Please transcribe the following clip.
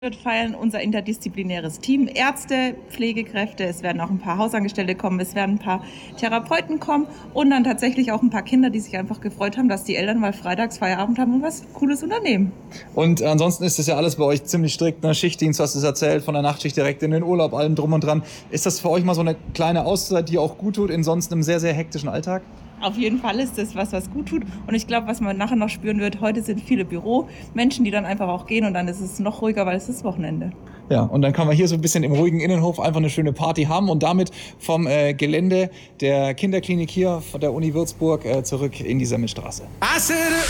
Wird feiern unser interdisziplinäres Team, Ärzte, Pflegekräfte, es werden auch ein paar Hausangestellte kommen, es werden ein paar Therapeuten kommen und dann tatsächlich auch ein paar Kinder, die sich einfach gefreut haben, dass die Eltern mal freitags Feierabend haben und was Cooles unternehmen. Und ansonsten ist das ja alles bei euch ziemlich strikt, ne? Schichtdienst, hast du es erzählt, von der Nachtschicht direkt in den Urlaub, allem drum und dran. Ist das für euch mal so eine kleine Auszeit, die auch gut tut in sonst einem sehr, sehr hektischen Alltag? Auf jeden Fall ist das was gut tut und ich glaube, was man nachher noch spüren wird, heute sind viele Büromenschen, die dann einfach auch gehen und dann ist es noch ruhiger, weil es ist Wochenende. Ja, und dann kann man hier so ein bisschen im ruhigen Innenhof einfach eine schöne Party haben und damit vom Gelände der Kinderklinik hier von der Uni Würzburg zurück in die Semmelstraße.